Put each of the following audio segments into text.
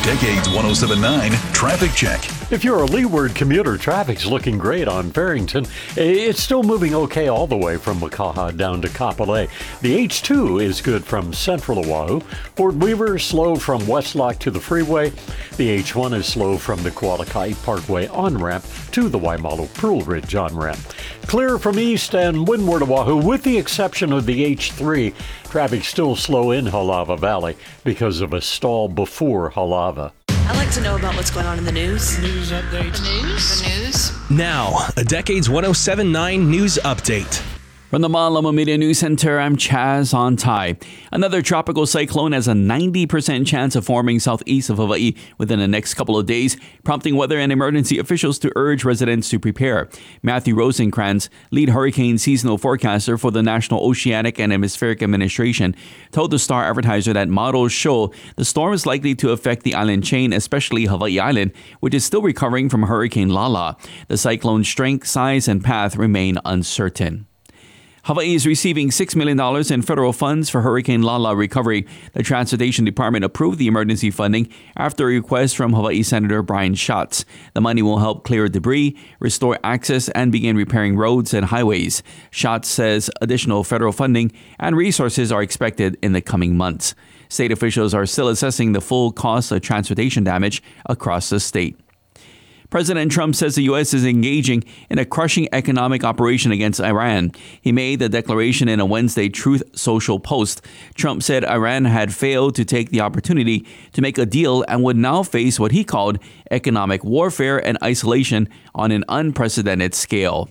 Decades 1079 Traffic Check. If you're a Leeward commuter, traffic's looking great on Farrington. It's still moving okay all the way from Makaha down to Kapolei. The H2 is good from Central Oahu. Fort Weaver slow from Westlock to the freeway. The H1 is slow from the Kualakai Parkway on-ramp to the Waimalu Pearl Ridge on-ramp. Clear from east and windward Oahu with the exception of the H3. Traffic still slow in Halava Valley because of a stall before Halava. I'd like to know about what's going on in the news. News update. The news? Now, a Decades 1079 news update. From the Malama Media News Center, I'm Chaz Ontai. Another tropical cyclone has a 90% chance of forming southeast of Hawaii within the next couple of days, prompting weather and emergency officials to urge residents to prepare. Matthew Rosenkrantz, lead hurricane seasonal forecaster for the National Oceanic and Atmospheric Administration, told the Star Advertiser that models show the storm is likely to affect the island chain, especially Hawaii Island, which is still recovering from Hurricane Lala. The cyclone's strength, size, and path remain uncertain. Hawaii is receiving $6 million in federal funds for Hurricane Lala recovery. The Transportation Department approved the emergency funding after a request from Hawaii Senator Brian Schatz. The money will help clear debris, restore access, and begin repairing roads and highways. Schatz says additional federal funding and resources are expected in the coming months. State officials are still assessing the full cost of transportation damage across the state. President Trump says the U.S. is engaging in a crushing economic operation against Iran. He made the declaration in a Wednesday Truth Social post. Trump said Iran had failed to take the opportunity to make a deal and would now face what he called economic warfare and isolation on an unprecedented scale.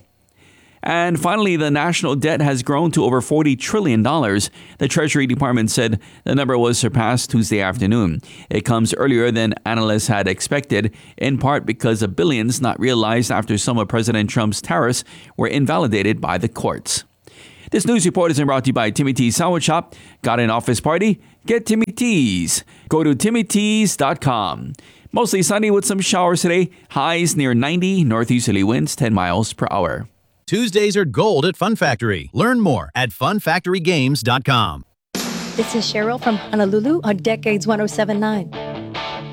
And finally, the national debt has grown to over $40 trillion. The Treasury Department said the number was surpassed Tuesday afternoon. It comes earlier than analysts had expected, in part because of billions not realized after some of President Trump's tariffs were invalidated by the courts. This news report is brought to you by Timmy T's Sandwich Shop. Got an office party? Get Timmy T's. Go to TimmyT's.com. Mostly sunny with some showers today. Highs near 90, northeasterly winds 10 miles per hour. Tuesdays are gold at Fun Factory. Learn more at funfactorygames.com. This is Cheryl from Honolulu on Decades 1079.